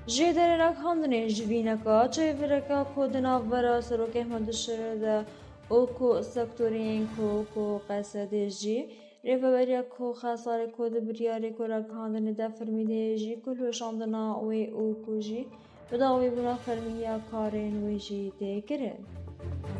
جه در رکاندنی جوینکا چه ورکا کودنا ورا سروکه مدشرده او کو سکتورین کو قصده جی ریفبریا کو خساره کود بریاری کو رکاندنی دفرمیده جی کلوشاندنا او کو جی بداوی بنا فرمیا کارین وی جی دیگرن